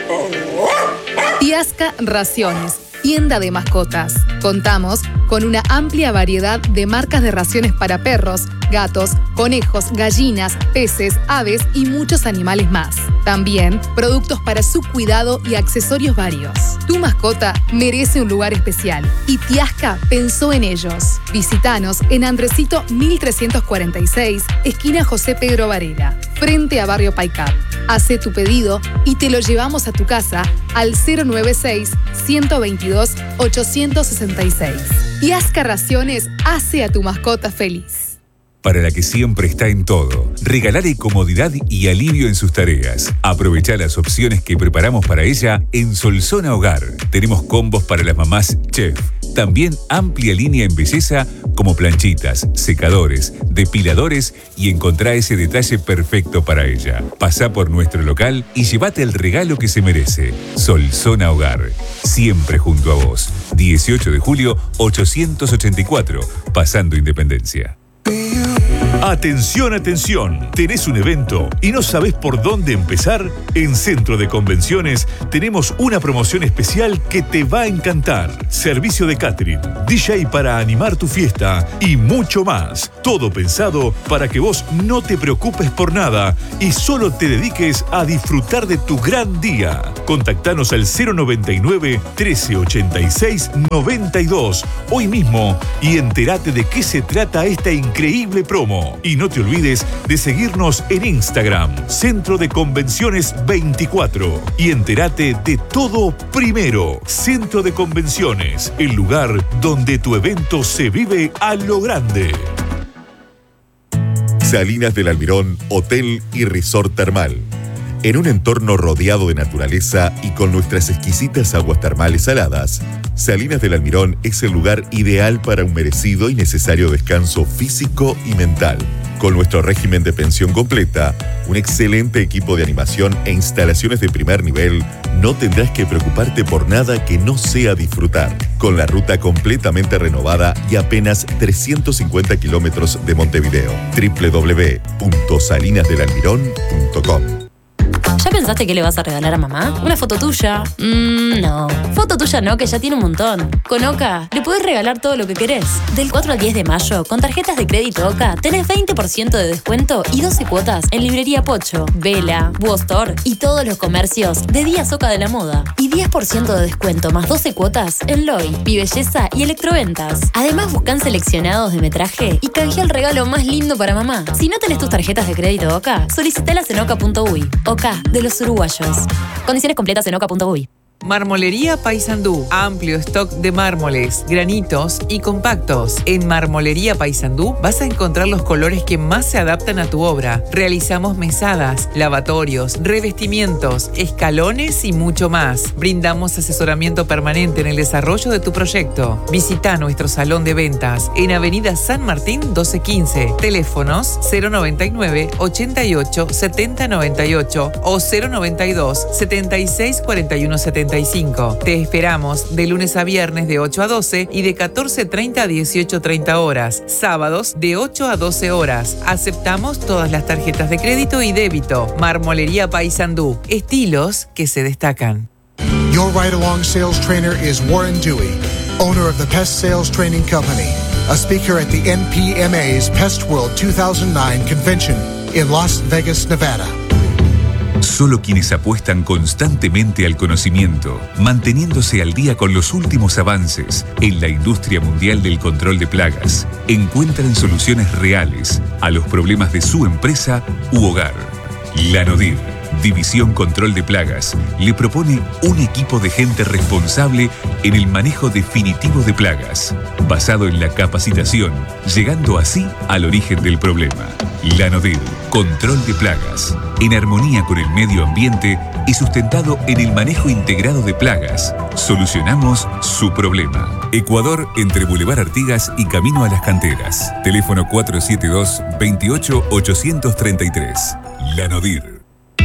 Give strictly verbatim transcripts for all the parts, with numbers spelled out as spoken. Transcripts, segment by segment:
Tiasca Raciones, tienda de mascotas. Contamos con una amplia variedad de marcas de raciones para perros, gatos, conejos, gallinas, peces, aves y muchos animales más. También productos para su cuidado y accesorios varios. Tu mascota merece un lugar especial y Tiasca pensó en ellos. Visítanos en Andresito mil trescientos cuarenta y seis, esquina José Pedro Varela, frente a Barrio Paicap. Hace tu pedido y te lo llevamos a tu casa al cero nueve seis, uno dos dos, ocho seis seis. Tiasca Raciones hace a tu mascota feliz. Para la que siempre está en todo, regalale comodidad y alivio en sus tareas. Aprovecha las opciones que preparamos para ella en Solsona Hogar. Tenemos combos para las mamás chef. También amplia línea en belleza como planchitas, secadores, depiladores y encontrá ese detalle perfecto para ella. Pasá por nuestro local y llévate el regalo que se merece. Solsona Hogar, siempre junto a vos. dieciocho de julio, ochocientos ochenta y cuatro, pasando Independencia. Atención, atención, tenés un evento y no sabés por dónde empezar. En Centro de Convenciones tenemos una promoción especial que te va a encantar. Servicio de catering, D J para animar tu fiesta y mucho más. Todo pensado para que vos no te preocupes por nada y solo te dediques a disfrutar de tu gran día. Contactanos al cero noventa y nueve, trece ochenta y seis, noventa y dos hoy mismo y entérate de qué se trata esta increíble promo. Y no te olvides de seguirnos en Instagram, Centro de Convenciones veinticuatro. Y entérate de todo primero. Centro de Convenciones, el lugar donde tu evento se vive a lo grande. Salinas del Almirón, Hotel y Resort Termal. En un entorno rodeado de naturaleza y con nuestras exquisitas aguas termales saladas, Salinas del Almirón es el lugar ideal para un merecido y necesario descanso físico y mental. Con nuestro régimen de pensión completa, un excelente equipo de animación e instalaciones de primer nivel, no tendrás que preocuparte por nada que no sea disfrutar. Con la ruta completamente renovada y apenas trescientos cincuenta kilómetros de Montevideo. doble u doble u doble u punto salinas del almirón punto com. ¿Ya pensaste qué le vas a regalar a mamá? ¿Una foto tuya? Mmm, no. Foto tuya no, que ya tiene un montón. Con Oca le podés regalar todo lo que querés. Del cuatro al diez de mayo, con tarjetas de crédito Oca, tenés veinte por ciento de descuento y doce cuotas en Librería Pocho, Vela, Búho Store y todos los comercios de Díaz Oca de la Moda. Y diez por ciento de descuento más doce cuotas en Loy, Bibelleza y Electroventas. Además, buscan seleccionados de metraje y canjea el regalo más lindo para mamá. Si no tenés tus tarjetas de crédito Oca, solicitalas en oca punto uy. Oca, de los uruguayos. Condiciones completas en oca punto uy. Marmolería Paysandú. Amplio stock de mármoles, granitos y compactos. En Marmolería Paysandú vas a encontrar los colores que más se adaptan a tu obra. Realizamos mesadas, lavatorios, revestimientos, escalones y mucho más. Brindamos asesoramiento permanente en el desarrollo de tu proyecto. Visita nuestro salón de ventas en Avenida San Martín doce quince. Teléfonos cero noventa y nueve, ochenta y ocho, setenta noventa y ocho o cero noventa y dos, setenta y seis, cuarenta y uno setenta y cinco. Te esperamos de lunes a viernes de ocho a doce y de catorce treinta a dieciocho treinta horas. Sábados de ocho a doce horas. Aceptamos todas las tarjetas de crédito y débito. Marmolería Paysandú. Estilos que se destacan. Your ride-along sales trainer is Warren Dewey, owner of the Pest Sales Training Company, a speaker at the N P M A's Pest World two thousand nine convention in Las Vegas, Nevada. Solo quienes apuestan constantemente al conocimiento, manteniéndose al día con los últimos avances en la industria mundial del control de plagas, encuentran soluciones reales a los problemas de su empresa u hogar. Lanodir, División Control de Plagas, le propone un equipo de gente responsable en el manejo definitivo de plagas, basado en la capacitación, llegando así al origen del problema. Lanodir, Control de Plagas, en armonía con el medio ambiente y sustentado en el manejo integrado de plagas. Solucionamos su problema. Ecuador, entre Boulevard Artigas y Camino a las Canteras. Teléfono cuatro siete dos, veintiocho, ochocientos treinta y tres. Lanodir.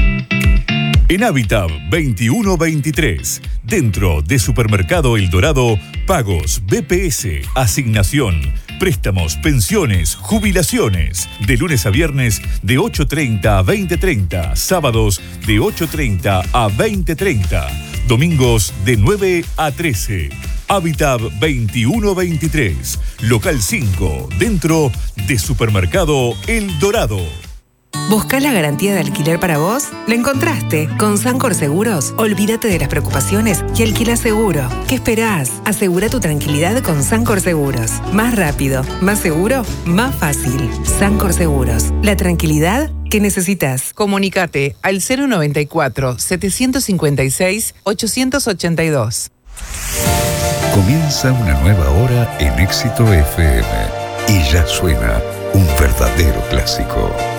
En Habitat veintiuno veintitrés, dentro de Supermercado El Dorado, pagos B P S, asignación, préstamos, pensiones, jubilaciones. De lunes a viernes de ocho treinta a veinte treinta. Sábados de ocho treinta a veinte treinta. Domingos de nueve a trece. Habitat veintiuno veintitrés. Local cinco. Dentro de Supermercado El Dorado. ¿Buscás la garantía de alquiler para vos? La encontraste. Con Sancor Seguros, olvídate de las preocupaciones y alquila seguro. ¿Qué esperás? Asegura tu tranquilidad con Sancor Seguros. Más rápido, más seguro, más fácil. Sancor Seguros. La tranquilidad que necesitas. Comunicate al cero noventa y cuatro, setecientos cincuenta y seis, ochocientos ochenta y dos. Comienza una nueva hora en Éxito F M y ya suena un verdadero clásico.